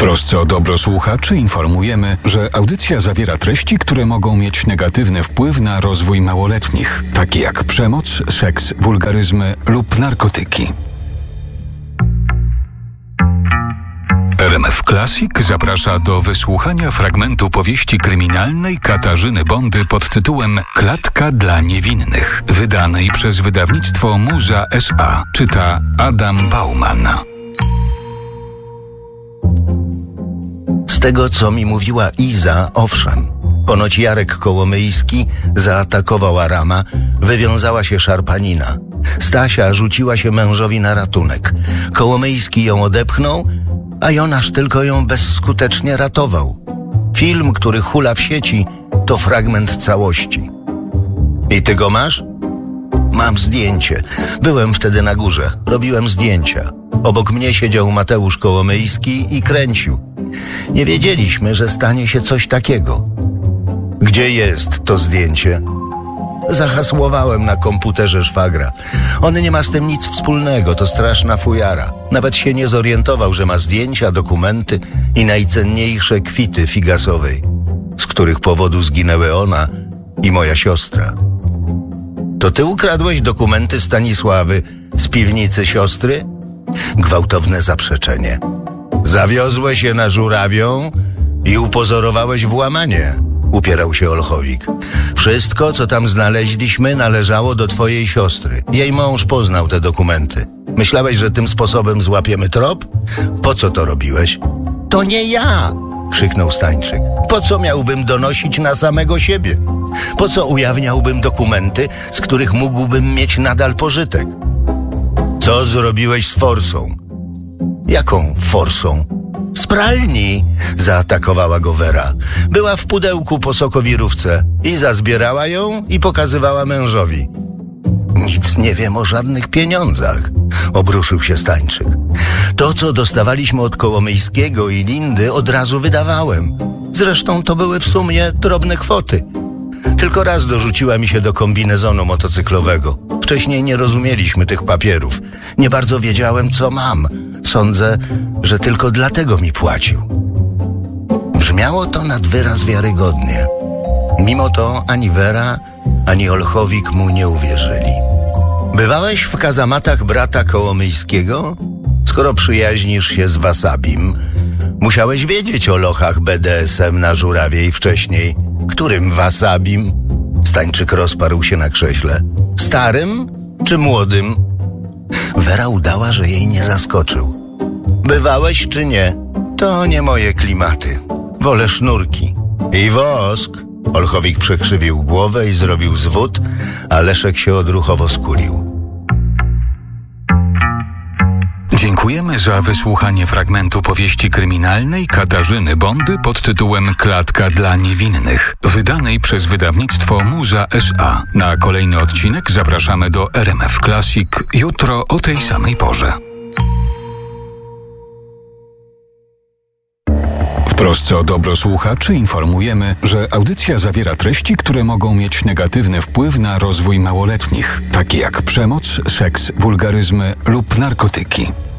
trosce o dobro słuchaczy informujemy, że audycja zawiera treści, które mogą mieć negatywny wpływ na rozwój małoletnich, takie jak przemoc, seks, wulgaryzmy lub narkotyki. RMF Classic zaprasza do wysłuchania fragmentu powieści kryminalnej Katarzyny Bondy pod tytułem Klatka dla niewinnych, wydanej przez wydawnictwo Muza S.A. Czyta Adam Bauman. Z tego, co mi mówiła Iza, owszem. Ponoć Jarek Kołomyjski zaatakował Arama, wywiązała się szarpanina. Stasia rzuciła się mężowi na ratunek. Kołomyjski ją odepchnął, a Jonasz tylko ją bezskutecznie ratował. Film, który hula w sieci, to fragment całości. I ty go masz? Mam zdjęcie. Byłem wtedy na górze. Robiłem zdjęcia. Obok mnie siedział Mateusz Kołomyjski i kręcił. Nie wiedzieliśmy, że stanie się coś takiego. Gdzie jest to zdjęcie? Zahasłowałem na komputerze szwagra. On nie ma z tym nic wspólnego, to straszna fujara. Nawet się nie zorientował, że ma zdjęcia, dokumenty i najcenniejsze kwity figasowej, z których powodu zginęły ona i moja siostra. To ty ukradłeś dokumenty Stanisławy z piwnicy siostry? Gwałtowne zaprzeczenie. Zawiozłeś je na Żurawią i upozorowałeś włamanie, upierał się Olchowik. Wszystko, co tam znaleźliśmy, należało do twojej siostry. Jej mąż poznał te dokumenty. Myślałeś, że tym sposobem złapiemy trop? Po co to robiłeś? To nie ja! Krzyknął Stańczyk. Po co miałbym donosić na samego siebie? Po co ujawniałbym dokumenty, z których mógłbym mieć nadal pożytek? Co zrobiłeś z forsą? Jaką forsą? Z pralni, zaatakowała go Wera. Była w pudełku po sokowirówce. Iza zbierała ją i pokazywała mężowi. Nic nie wiem o żadnych pieniądzach, obruszył się Stańczyk. To, co dostawaliśmy od Kołomyjskiego i Lindy, od razu wydawałem. Zresztą to były w sumie drobne kwoty. Tylko raz dorzuciła mi się do kombinezonu motocyklowego. Wcześniej nie rozumieliśmy tych papierów. Nie bardzo wiedziałem, co mam. Sądzę, że tylko dlatego mi płacił. Brzmiało to nad wyraz wiarygodnie. Mimo to ani Wera, ani Olchowik mu nie uwierzyli. Bywałeś w kazamatach brata Kołomyjskiego? Skoro przyjaźnisz się z Wasabim, musiałeś wiedzieć o lochach BDSM na Żurawie i wcześniej. Którym Wasabim? Stańczyk rozparł się na krześle. Starym czy młodym? Wera udała, że jej nie zaskoczył. Bywałeś czy nie? To nie moje klimaty. Wolę sznurki. I wosk. Olchowik przekrzywił głowę i zrobił zwód, a Leszek się odruchowo skulił. Dziękujemy za wysłuchanie fragmentu powieści kryminalnej Katarzyny Bondy pod tytułem Klatka dla niewinnych, wydanej przez wydawnictwo Muza S.A. Na kolejny odcinek zapraszamy do RMF Classic jutro o tej samej porze. W trosce o dobro słuchaczy informujemy, że audycja zawiera treści, które mogą mieć negatywny wpływ na rozwój małoletnich, takie jak przemoc, seks, wulgaryzmy lub narkotyki.